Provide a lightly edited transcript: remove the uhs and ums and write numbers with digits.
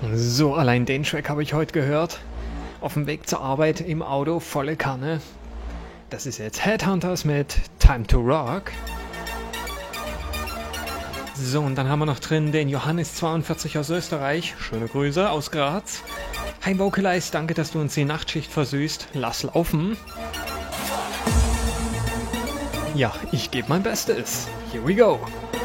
So, allein den Track habe ich heute gehört. Auf dem Weg zur Arbeit im Auto, volle Kanne. Das ist jetzt Headhunters mit Time to Rock. So, und dann haben wir noch drin den Johannes42 aus Österreich. Schöne Grüße aus Graz. Hi Vocalize, danke, dass du uns die Nachtschicht versüßt. Lass laufen. Ja, ich gebe mein Bestes. Here we go.